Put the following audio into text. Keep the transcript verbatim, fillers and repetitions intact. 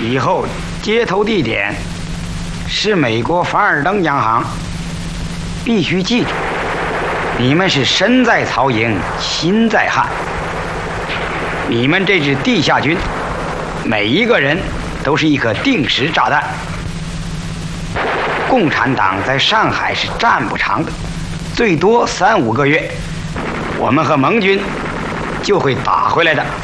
以后接头地点是美国凡尔登央行。必须记住，你们是身在曹营心在汉。你们这支地下军，每一个人都是一颗定时炸弹。共产党在上海是站不长的，最多三五个月，我们和盟军就会打回来的。